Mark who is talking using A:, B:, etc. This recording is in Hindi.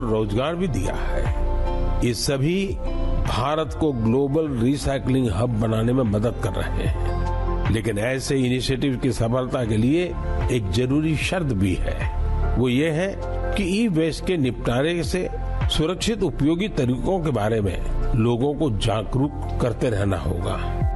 A: रोजगार भी दिया है। ये सभी भारत को ग्लोबल रिसाइकलिंग हब बनाने में मदद कर रहे हैं। लेकिन ऐसे इनिशिएटिव की सफलता के लिए एक जरूरी शर्त भी है। वो ये है कि ई वेस्ट के निपटारे से सुरक्षित उपयोगी तरीकों के बारे में लोगों को जागरूक करते रहना होगा।